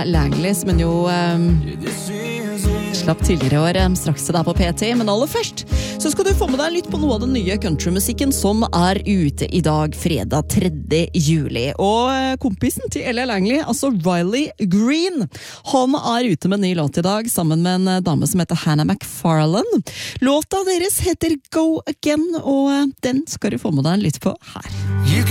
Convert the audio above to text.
Langley, som hun jo slapp tidligere i år, straks det der på PT. Men aller først så skal du få med deg litt på noe av den nye countrymusikken som er ute i dag, fredag 3. juli. Og kompisen til L.A. Langley, altså Riley Green, han er ute med en ny låt i dag, sammen med en dame som heter Hannah McFarlane. Låta deres heter Go Again, og den skal du få med deg litt på her.